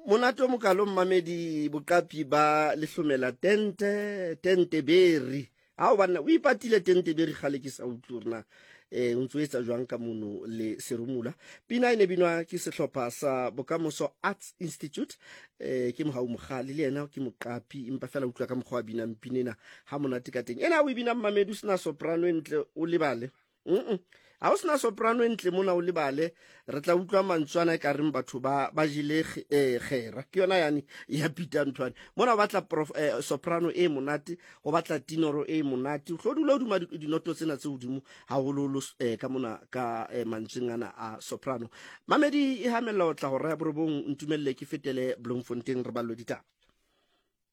Monato mokalo mmamedi boqapi ba lehlomela tente beri ha o bana o ipatile tente beri khale ke sa utlurna o ntso etsa jwang ka mono le serumula pina ine binwa ke sehlopha sa Bokamoso Arts Institute ke mohau mogale le yena ke moqapi empa fela utlwa ka mokgwa bina mpinena ha monate ka teng ena o bina mmamedi sna soprano entle o lebale ha o sna soprano entle mona o lebale re tla utlwa mantswana ka reng batho ba jile kgera ke yona yani ya Peter Ntwane mona ba tla soprano e monate go batla tenor e monate hlodula o duma dinoto tsena tse hodimo ha hololo ka mona ka mantswengana a soprano mamedi e hamella o tla go raya borobong ntumelle ke fetele Bloemfontein re ballo ditaba.